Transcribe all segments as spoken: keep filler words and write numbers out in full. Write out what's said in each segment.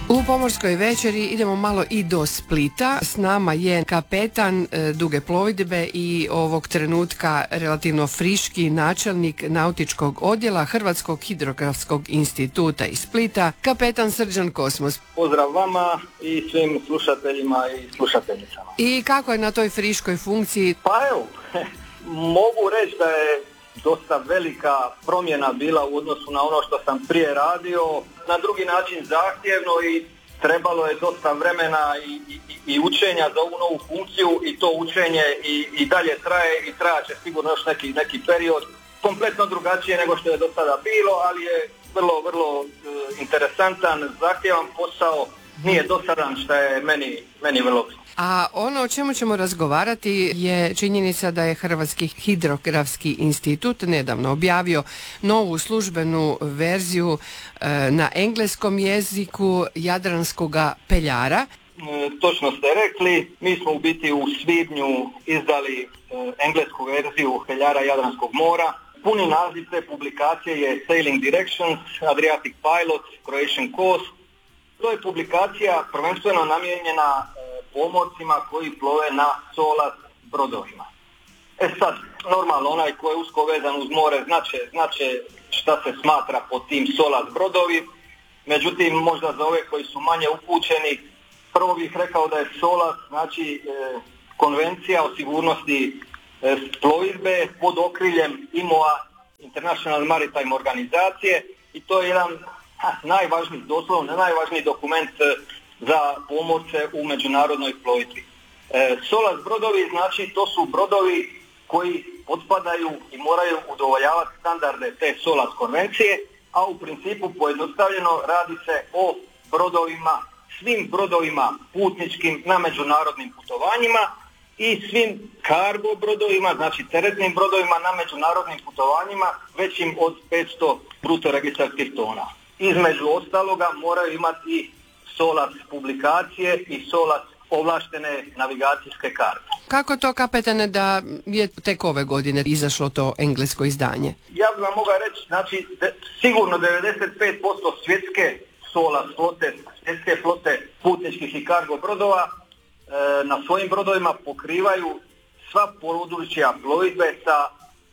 U pomorskoj večeri idemo malo i do Splita. S nama je kapetan e, duge plovidbe i ovog trenutka relativno friški načelnik nautičkog odjela Hrvatskog hidrografskog instituta iz Splita, kapetan Srđan Kosmos. Pozdrav vama i svim slušateljima i slušateljicama. I kako je na toj friškoj funkciji? Pa evo, mogu reći da je dosta velika promjena bila u odnosu na ono što sam prije radio, na drugi način zahtjevno i trebalo je dosta vremena i, i, i učenja za ovu novu funkciju i to učenje i, i dalje traje i trajat će sigurno još neki, neki period, kompletno drugačije nego što je do sada bilo, ali je vrlo, vrlo uh, interesantan, zahtjevan posao, nije dosadan što je meni, meni vrlo bitno. A ono o čemu ćemo razgovarati je činjenica da je Hrvatski hidrografski institut nedavno objavio novu službenu verziju e, na engleskom jeziku Jadranskoga peljara. E, točno ste rekli, mi smo u biti u svibnju izdali e, englesku verziju peljara Jadranskog mora. Puni naziv te publikacije je Sailing Directions, Adriatic Pilots, Croatian Coast. To je publikacija prvenstveno namijenjena pomorcima koji plove na solas brodovima. E sad, normalno onaj koji je usko vezan uz more znače, znače šta se smatra pod tim solas brodovi, međutim možda za ove koji su manje upućeni, prvo bih rekao da je solas znači e, konvencija o sigurnosti e, plovidbe pod okriljem I M O-a, International Maritime organizacije, i to je jedan ha, najvažniji, doslovno najvažniji dokument za pomorce u međunarodnoj plovidbi. E, solas brodovi, znači to su brodovi koji potpadaju i moraju udovoljavati standarde te solas konvencije, a u principu pojednostavljeno radi se o brodovima, svim brodovima putničkim na međunarodnim putovanjima i svim cargo brodovima, znači teretnim brodovima na međunarodnim putovanjima većim od petsto bruto registarskih tona. Između ostaloga moraju imati i solas publikacije i solas ovlaštene navigacijske karte. Kako to, kapetane, da je tek ove godine izašlo to englesko izdanje? Ja bih vam mogao reći, znači de, sigurno devedeset pet posto svjetske solas flote, svjetske flote putničkih i cargo brodova e, na svojim brodovima pokrivaju sva područja plovidbe sa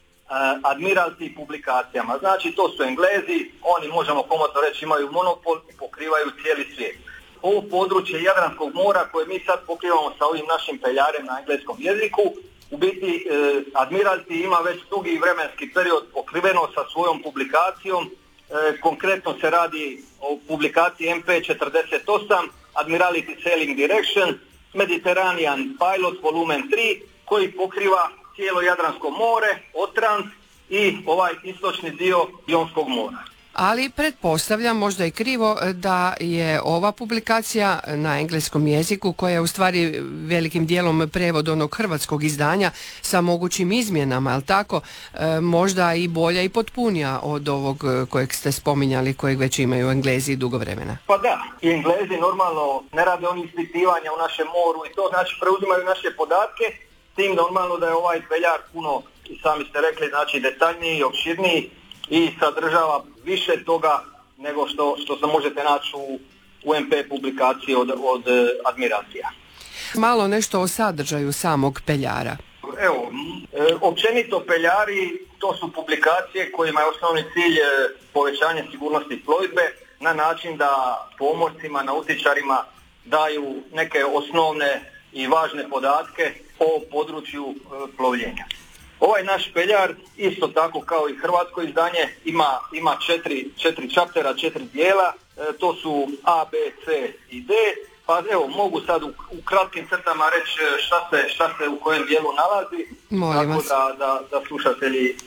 Admiralty publikacijama. Znači to su Englezi, oni možemo komotno reći imaju monopol i pokrivaju cijeli svijet. Ovo područje Jadranskog mora koje mi sad pokrivamo sa ovim našim peljarem na engleskom jeziku, u biti eh, Admiralty ima već dugi vremenski period pokriveno sa svojom publikacijom. Eh, konkretno se radi o publikaciji M P četrdeset osam, Admiralty Sailing Direction, Mediterranean Pilot volumen tri, koji pokriva cijelo Jadransko more, Otrant i ovaj istočni dio Jonskog mora. Ali pretpostavljam, možda i krivo, da je ova publikacija na engleskom jeziku, koja je u stvari velikim dijelom prevod onog hrvatskog izdanja sa mogućim izmjenama, ali tako, e, možda i bolja i potpunija od ovog kojeg ste spominjali, kojeg već imaju Englezi dugo vremena. Pa da, i Englezi normalno ne rade oni ispitivanja u našem moru i to znači preuzimaju naše podatke, tim normalno da je ovaj peljar puno, i sami ste rekli, znači detaljniji i opširniji i sadržava više toga nego što, što se možete naći u, u M P publikaciji od, od Admiraltija. Malo nešto o sadržaju samog peljara. Evo, e, općenito peljari to su publikacije kojima je osnovni cilj povećanje sigurnosti plovidbe na način da pomorcima, nautičarima daju neke osnovne i važne podatke o području e, plovljenja. Ovaj naš peljar, isto tako kao i hrvatsko izdanje, ima, ima četiri, četiri čaptera, četiri dijela, e, to su A, B, C i D, pa evo mogu sad u, u kratkim crtama reći šta se, šta se u kojem dijelu nalazi, Molim tako vas. da, da, da slušatelji e,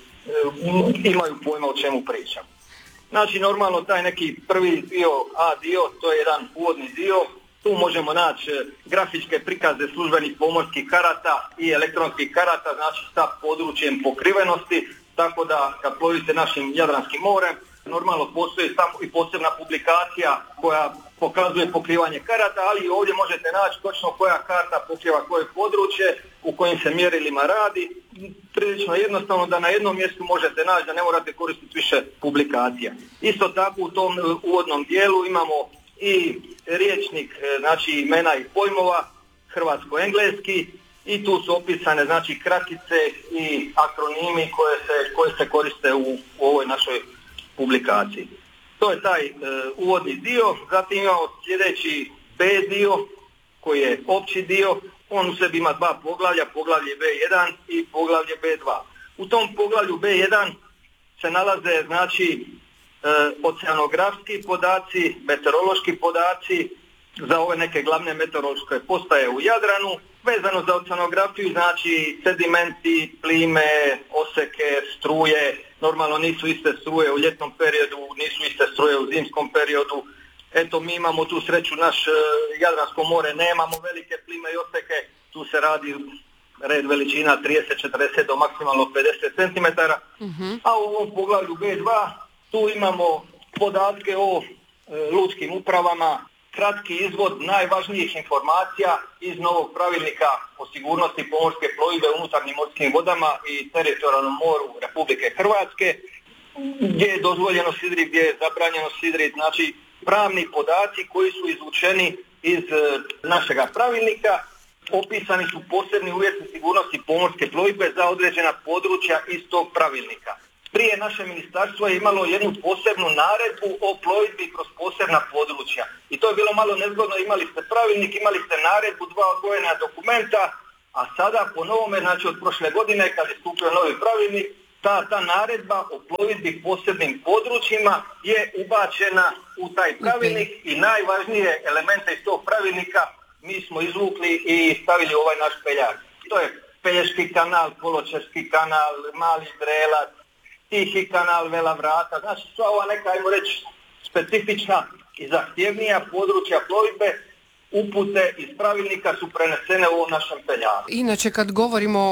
imaju pojma o čemu pričam. Znači normalno taj neki prvi dio, A dio, to je jedan uvodni dio. Tu možemo naći grafičke prikaze službenih pomorskih karata i elektronskih karata, znači sa područjem pokrivenosti, tako da kad plovite našim Jadranskim morem, normalno postoji samo i posebna publikacija koja pokazuje pokrivanje karata, ali i ovdje možete naći točno koja karta pokriva koje područje, u kojim se mjerilima radi. Prilično jednostavno da na jednom mjestu možete naći, da ne morate koristiti više publikacija. Isto tako u tom uvodnom dijelu imamo i riječnik znači imena i pojmova, hrvatsko-engleski, i tu su opisane znači kratice i akronimi koje se, koje se koriste u, u ovoj našoj publikaciji. To je taj e, uvodni dio. Zatim imamo sljedeći B dio koji je opći dio. On u sebi ima dva poglavlja, poglavlje B jedan i poglavlje B dva. U tom poglavlju B jedan se nalaze znači e, oceanografski podaci, meteorološki podaci za ove neke glavne meteorološke postaje u Jadranu. Vezano za oceanografiju znači sedimenti, plime, oseke, struje. Normalno nisu iste struje u ljetnom periodu, nisu iste struje u zimskom periodu. Eto, mi imamo tu sreću, naš e, Jadransko more, nemamo velike plime i oseke, tu se radi red veličina trideset četrdeset do maksimalno pedeset centimetara. Uh-huh. A u ovom poglavlju B dva tu imamo podatke o e, lučkim upravama, kratki izvod najvažnijih informacija iz novog pravilnika o sigurnosti pomorske plovidbe u unutarnjim morskim vodama i teritorijalnom moru Republike Hrvatske, gdje je dozvoljeno sidrit, gdje je zabranjeno sidrit, znači pravni podaci koji su izvučeni iz e, našega pravilnika. Opisani su posebni uvjeti sigurnosti pomorske plovidbe za određena područja iz tog pravilnika. Prije naše ministarstvo je imalo jednu posebnu naredbu o plovidbi kroz posebna područja. I to je bilo malo nezgodno, imali ste pravilnik, imali ste naredbu, dva odvojena dokumenta, a sada po novome, znači od prošle godine kad je stupio novi pravilnik, ta, ta naredba o plovidbi posebnim područjima je ubačena u taj pravilnik i najvažnije elemente iz tog pravilnika mi smo izvukli i stavili u ovaj naš peljar. To je Pelješki kanal, Poločeški kanal, Mali Drelac, Tihi kanal, Vela Vrata, znači sva ova neka, ajmo reći, specifična i zahtjevnija područja plovidbe, upute iz pravilnika su prenesene u ovom našem peljaru. Inače, kad govorimo